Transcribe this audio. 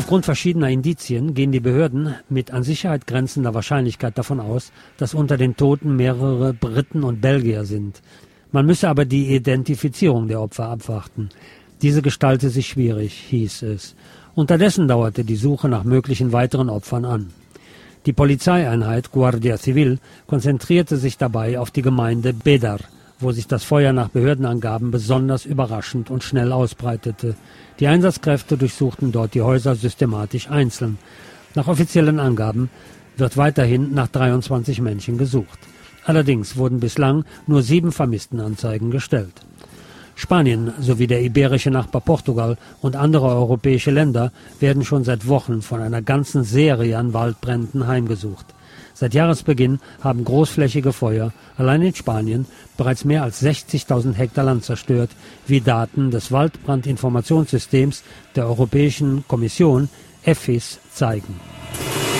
Aufgrund verschiedener Indizien gehen die Behörden mit an Sicherheit grenzender Wahrscheinlichkeit davon aus, dass unter den Toten mehrere Briten und Belgier sind. Man müsse aber die Identifizierung der Opfer abwarten. Diese gestalte sich schwierig, hieß es. Unterdessen dauerte die Suche nach möglichen weiteren Opfern an. Die Polizeieinheit Guardia Civil konzentrierte sich dabei auf die Gemeinde Bedar, wo sich das Feuer nach Behördenangaben besonders überraschend und schnell ausbreitete. Die Einsatzkräfte durchsuchten dort die Häuser systematisch einzeln. Nach offiziellen Angaben wird weiterhin nach 23 Menschen gesucht. Allerdings wurden bislang nur 7 Vermisstenanzeigen gestellt. Spanien sowie der iberische Nachbar Portugal und andere europäische Länder werden schon seit Wochen von einer ganzen Serie an Waldbränden heimgesucht. Seit Jahresbeginn haben großflächige Feuer allein in Spanien bereits mehr als 60.000 Hektar Land zerstört, wie Daten des Waldbrandinformationssystems der Europäischen Kommission EFIS zeigen.